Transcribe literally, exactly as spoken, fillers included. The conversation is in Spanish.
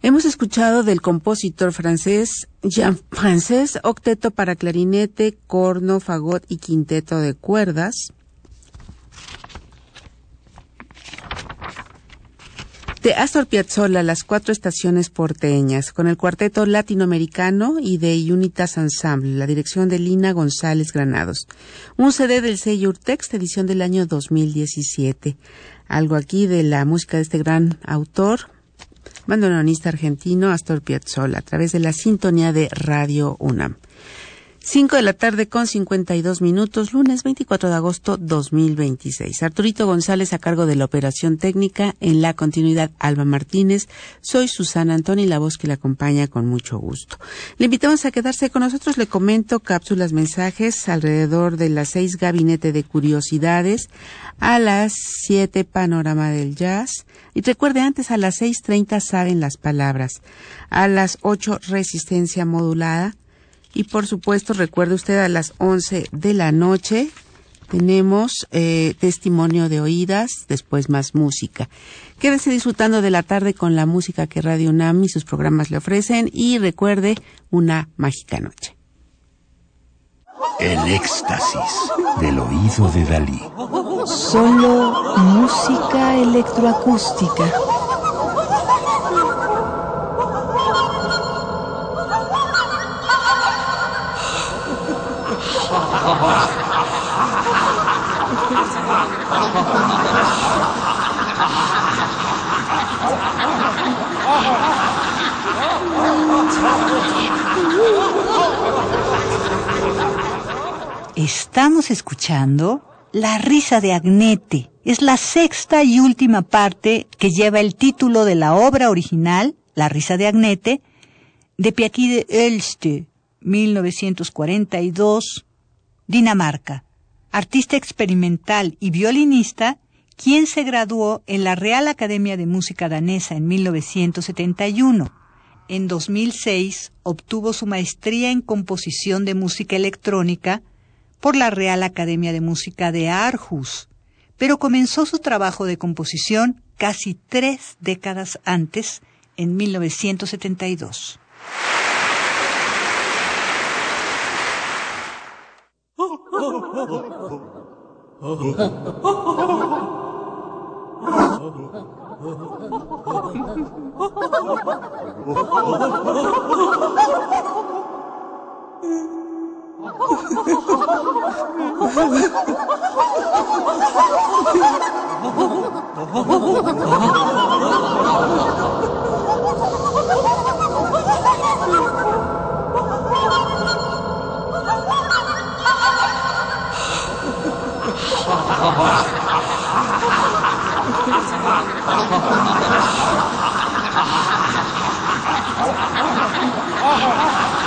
Hemos escuchado del compositor francés Jean-Francis, octeto para clarinete, corno, fagot y quinteto de cuerdas. De Astor Piazzolla, Las Cuatro Estaciones Porteñas, con el Cuarteto Latinoamericano y de Unitas Ensemble, la dirección de Lina González Granados. Un C D del sello Urtext, edición del año dos mil diecisiete. Algo aquí de la música de este gran autor, bandoneonista argentino Astor Piazzolla, a través de la sintonía de Radio UNAM. Cinco de la tarde con cincuenta y dos minutos, lunes veinticuatro de agosto dos mil veintiséis. Arturito González a cargo de la operación técnica, en la continuidad Alba Martínez. Soy Susana Antoni, la voz que le acompaña con mucho gusto. Le invitamos a quedarse con nosotros, le comento cápsulas, mensajes, alrededor de las seis Gabinete de Curiosidades, a las siete Panorama del Jazz, y recuerde antes a las seis treinta Saben las Palabras, a las ocho Resistencia Modulada. Y por supuesto, recuerde usted, a las once de la noche tenemos eh, Testimonio de Oídas, después más música. Quédese disfrutando de la tarde con la música que Radio UNAM y sus programas le ofrecen, y recuerde, una mágica noche. El éxtasis del oído de Dalí. Solo música electroacústica. Estamos escuchando La risa de Agnete. Es la sexta y última parte que lleva el título de la obra original, La risa de Agnete, de Piaqui de Elste, mil novecientos cuarenta y dos, Dinamarca. Artista experimental y violinista, quien se graduó en la Real Academia de Música Danesa en mil novecientos setenta y uno. En dos mil seis obtuvo su maestría en composición de música electrónica por la Real Academia de Música de Aarhus, pero comenzó su trabajo de composición casi tres décadas antes, en mil novecientos setenta y dos. Ha ha ha!